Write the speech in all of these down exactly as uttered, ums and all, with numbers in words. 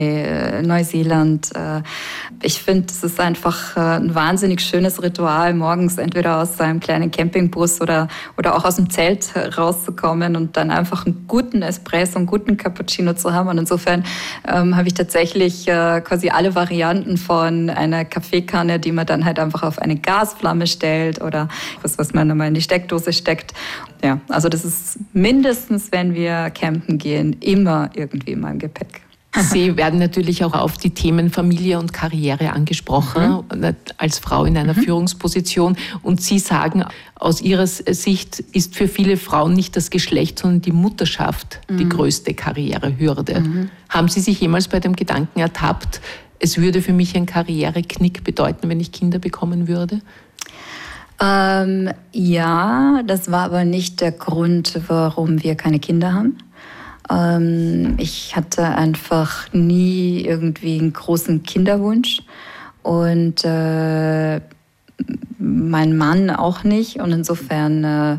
Neuseeland. Ich finde, es ist einfach ein wahnsinnig schönes Ritual, morgens entweder aus seinem kleinen Campingbus oder, oder auch aus dem Zelt rauszukommen und dann einfach einen guten Espresso, einen guten Cappuccino zu haben. Und insofern ähm, habe ich tatsächlich äh, quasi alle Varianten von einer Kaffeekanne, die man dann halt einfach auf eine Gasflamme stellt oder was, was man nochmal in die Steckdose steckt. Ja, also das ist mindestens, wenn wir campen gehen, immer irgendwie in meinem Gepäck. Sie werden natürlich auch auf die Themen Familie und Karriere angesprochen, mhm. als Frau in einer mhm. Führungsposition. Und Sie sagen, aus Ihrer Sicht ist für viele Frauen nicht das Geschlecht, sondern die Mutterschaft mhm. die größte Karrierehürde. Mhm. Haben Sie sich jemals bei dem Gedanken ertappt, es würde für mich ein Karriereknick bedeuten, wenn ich Kinder bekommen würde? Ähm, ja, das war aber nicht der Grund, warum wir keine Kinder haben. Ich hatte einfach nie irgendwie einen großen Kinderwunsch und äh, mein Mann auch nicht. Und insofern äh,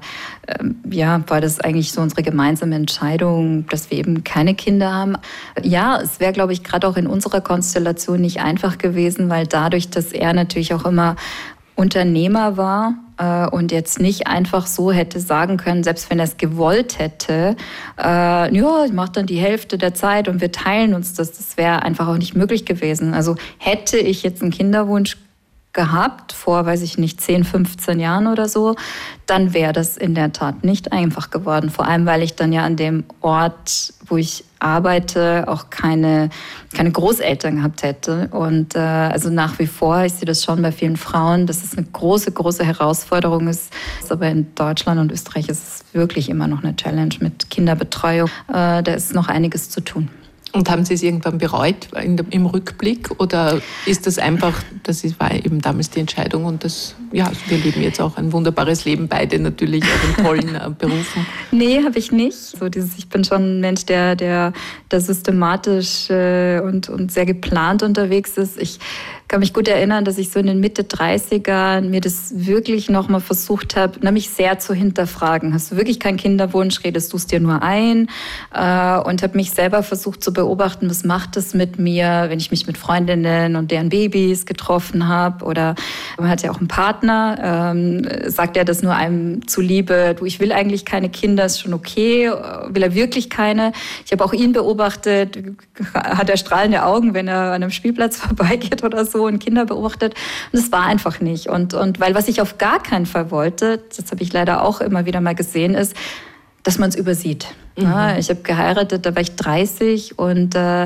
ja, war das eigentlich so unsere gemeinsame Entscheidung, dass wir eben keine Kinder haben. Ja, es wäre, glaube ich, gerade auch in unserer Konstellation nicht einfach gewesen, weil dadurch, dass er natürlich auch immer Unternehmer war äh, und jetzt nicht einfach so hätte sagen können, selbst wenn er es gewollt hätte, äh, ja, ich mache dann die Hälfte der Zeit und wir teilen uns das. Das wäre einfach auch nicht möglich gewesen. Also hätte ich jetzt einen Kinderwunsch gehabt, vor, weiß ich nicht, zehn, fünfzehn Jahren oder so, dann wäre das in der Tat nicht einfach geworden. Vor allem, weil ich dann ja an dem Ort, wo ich arbeite, auch keine, keine Großeltern gehabt hätte. Und äh, also nach wie vor, ich sehe das schon bei vielen Frauen, dass es eine große, große Herausforderung ist. Aber in Deutschland und Österreich ist es wirklich immer noch eine Challenge mit Kinderbetreuung. Äh, da ist noch einiges zu tun. Und haben Sie es irgendwann bereut in dem, im Rückblick? Oder ist das einfach, das war eben damals die Entscheidung und das, ja, also wir leben jetzt auch ein wunderbares Leben, beide natürlich auch in tollen äh, Berufen? Nee, habe ich nicht. So dieses, ich bin schon ein Mensch, der, der, der systematisch äh, und, und sehr geplant unterwegs ist. Ich kann mich gut erinnern, dass ich so in den Mitte dreißigern mir das wirklich nochmal versucht habe, mich sehr zu hinterfragen. Hast du wirklich keinen Kinderwunsch? Redest du es dir nur ein? Äh, und habe mich selber versucht zu beobachten, was macht es mit mir, wenn ich mich mit Freundinnen und deren Babys getroffen habe. Oder man hat ja auch einen Partner, ähm, sagt er das nur einem zuliebe, du, ich will eigentlich keine Kinder, ist schon okay. Will er wirklich keine? Ich habe auch ihn beobachtet, hat er strahlende Augen, wenn er an einem Spielplatz vorbeigeht oder so, und Kinder beobachtet. Und das war einfach nicht. Und, und weil was ich auf gar keinen Fall wollte, das habe ich leider auch immer wieder mal gesehen, ist, dass man es übersieht. Mhm. Ja, ich habe geheiratet, da war ich dreißig und äh,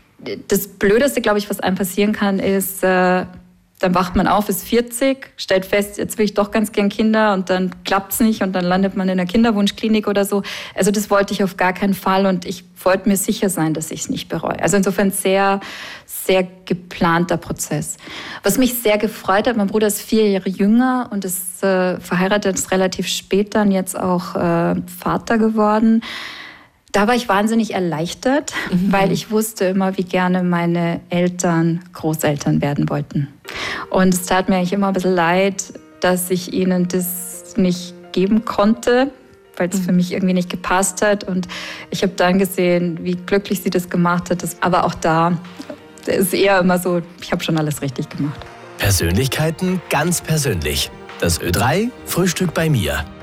das Blödeste, glaube ich, was einem passieren kann, ist, äh, dann wacht man auf, ist vierzig, stellt fest, jetzt will ich doch ganz gern Kinder und dann klappt's nicht und dann landet man in einer Kinderwunschklinik oder so. Also das wollte ich auf gar keinen Fall und ich wollte mir sicher sein, dass ich es nicht bereue. Also insofern sehr, sehr geplanter Prozess. Was mich sehr gefreut hat, mein Bruder ist vier Jahre jünger und ist äh, verheiratet, ist relativ spät dann jetzt auch äh, Vater geworden. Da war ich wahnsinnig erleichtert, mhm. weil ich wusste immer, wie gerne meine Eltern Großeltern werden wollten. Und es tat mir eigentlich immer ein bisschen leid, dass ich ihnen das nicht geben konnte, weil es mhm. für mich irgendwie nicht gepasst hat. Und ich habe dann gesehen, wie glücklich sie das gemacht hat. Aber auch da ist eher immer so, ich habe schon alles richtig gemacht. Persönlichkeiten ganz persönlich. Das Ö drei Frühstück bei mir.